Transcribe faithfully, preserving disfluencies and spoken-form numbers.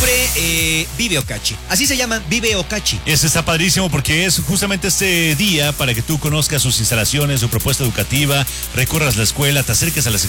sobre eh, Vive Ocachi. Así se llama, Vive Ocachi. Ese está padrísimo porque es justamente este día para que tú conozcas sus instalaciones, su propuesta educativa, recorras la escuela, te acerques a las